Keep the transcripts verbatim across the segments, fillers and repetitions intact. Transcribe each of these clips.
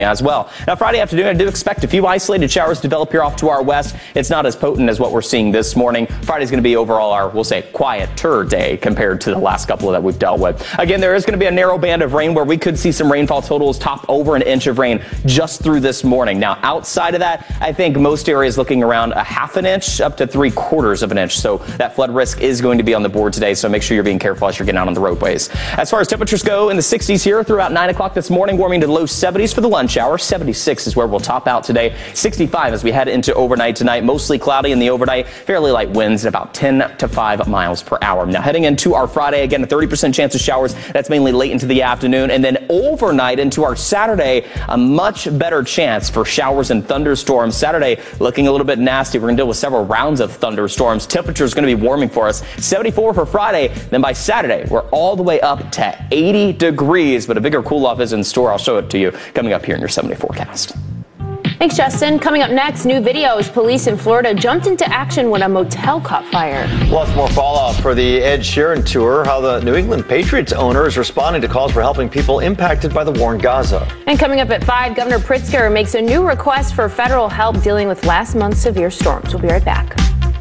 as well. Now, Friday afternoon, I do expect a few isolated showers to develop here off to our west. It's not as potent as what we're seeing this morning. Friday's going to be overall our, we'll say, quieter day compared to the last couple that we've dealt with. Again, there is going to be a narrow band of rain where we could see some rainfall totals top over an inch of rain just through this morning. Now, outside of that, I think most areas looking around a half an inch up to three quarters of an inch. So that flood risk is going to be on the board today. So make sure you're being careful as you're getting out on the roadways. As far as temperatures go, in the sixties here throughout nine o'clock this morning, warming to the low seventies for the lunch hour. seventy-six is where we'll top out today. sixty-five as we head into overnight tonight. Mostly cloudy in the overnight. Fairly light winds at about ten to five miles per hour. Now heading into our Friday, again, a thirty percent chance of showers. That's mainly late into the afternoon. And then overnight into our Saturday, a much better chance for showers and thunderstorms. Saturday looking a little bit nasty. We're going to deal with several rounds of thunderstorms. Temperature is going to be warming for us. seventy-four for Friday. Then by Saturday, we're all the way up to eighty degrees. But a bigger cool off is in store. I'll show it to you coming up here in your seventy forecast. Thanks, Justin. Coming up next, new videos. Police in Florida jumped into action when a motel caught fire. Lots more fallout for the Ed Sheeran tour. How the New England Patriots owner is responding to calls for helping people impacted by the war in Gaza. And coming up at five, Governor Pritzker makes a new request for federal help dealing with last month's severe storms. We'll be right back.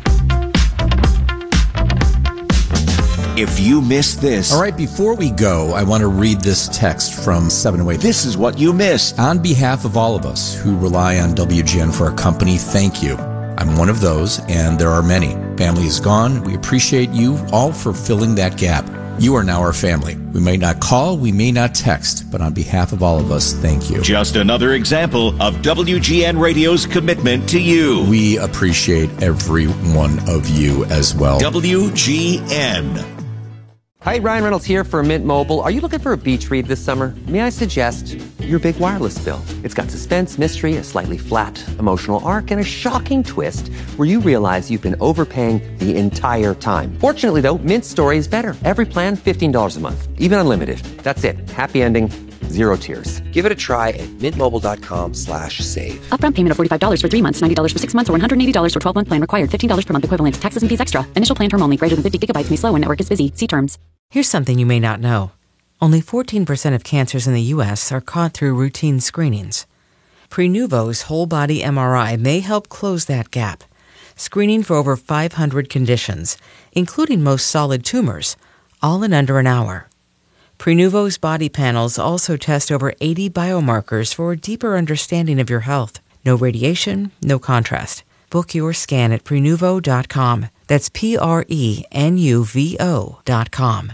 If you missed this. All right, before we go, I want to read this text from seven oh eight. This is what you missed. On behalf of all of us who rely on W G N for our company, thank you. I'm one of those, and there are many. Family is gone. We appreciate you all for filling that gap. You are now our family. We may not call, we may not text, but on behalf of all of us, thank you. Just another example of W G N Radio's commitment to you. We appreciate every one of you as well. W G N. Hi, Ryan Reynolds here for Mint Mobile. Are you looking for a beach read this summer? May I suggest your big wireless bill? It's got suspense, mystery, a slightly flat emotional arc, and a shocking twist where you realize you've been overpaying the entire time. Fortunately, though, Mint's story is better. Every plan, fifteen dollars a month, even unlimited. That's it. Happy ending. Zero tears. Give it a try at mintmobile.com slash save. Upfront payment of forty-five dollars for three months, ninety dollars for six months, or one hundred eighty dollars for twelve-month plan required. fifteen dollars per month equivalent. Taxes and fees extra. Initial plan term only. Greater than fifty gigabytes may slow when network is busy. See terms. Here's something you may not know. Only fourteen percent of cancers in the U S are caught through routine screenings. Prenuvo's whole-body M R I may help close that gap, screening for over five hundred conditions, including most solid tumors, all in under an hour. Prenuvo's body panels also test over eighty biomarkers for a deeper understanding of your health. No radiation, no contrast. Book your scan at Prenuvo dot com. That's P R E N U V O dot com.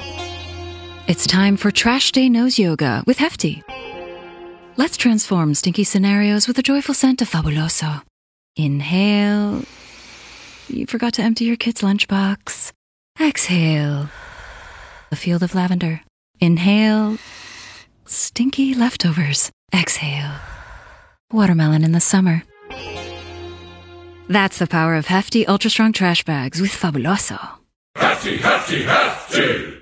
It's time for Trash Day Nose Yoga with Hefty. Let's transform stinky scenarios with the joyful scent of Fabuloso. Inhale. You forgot to empty your kid's lunchbox. Exhale. A field of lavender. Inhale. Stinky leftovers. Exhale. Watermelon in the summer. That's the power of Hefty Ultra Strong Trash Bags with Fabuloso. Hefty, Hefty, Hefty!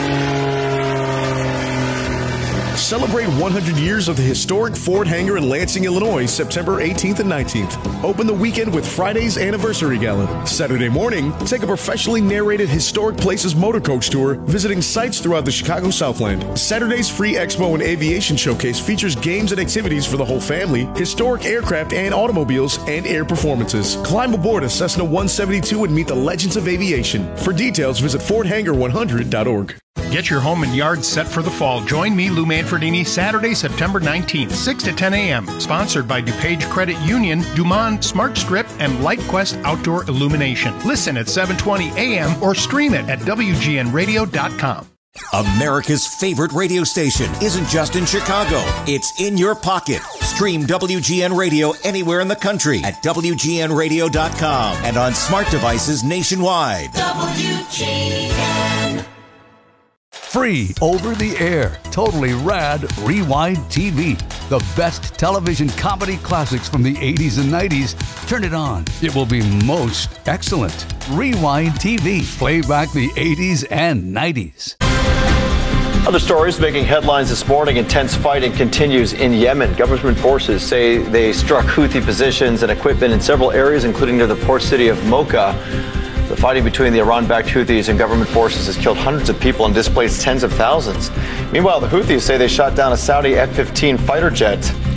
Celebrate one hundred years of the historic Ford hangar in Lansing, Illinois, September eighteenth and nineteenth. Open the weekend with Friday's Anniversary Gala. Saturday morning, take a professionally narrated Historic Places motor coach tour, visiting sites throughout the Chicago Southland. Saturday's free Expo and Aviation Showcase features games and activities for the whole family, historic aircraft and automobiles, and air performances. Climb aboard a Cessna one seventy-two and meet the legends of aviation. For details, visit ford hangar one hundred dot org. Get your home and yard set for the fall. Join me, Lou Manfredini, Saturday, September nineteenth, six to ten a.m. Sponsored by DuPage Credit Union, Dumont Smart Strip, and LightQuest Outdoor Illumination. Listen at seven twenty a.m. or stream it at W G N radio dot com. America's favorite radio station isn't just in Chicago. It's in your pocket. Stream W G N Radio anywhere in the country at W G N radio dot com and on smart devices nationwide. W G N. Free over the air, totally rad Rewind T V. The best television comedy classics from the eighties and nineties. Turn it on. It will be most excellent. Rewind T V. Play back the eighties and nineties. Other stories making headlines this morning. Intense fighting continues in Yemen. Government forces say they struck Houthi positions and equipment in several areas, including near the port city of Mocha. The fighting between the Iran-backed Houthis and government forces has killed hundreds of people and displaced tens of thousands. Meanwhile, the Houthis say they shot down a Saudi F fifteen fighter jet.